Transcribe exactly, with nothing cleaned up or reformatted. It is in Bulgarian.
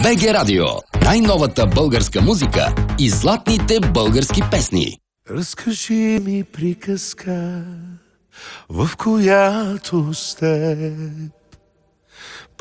БГ Радио. Най-новата българска музика и златните български песни. Разкажи ми приказка, в която сте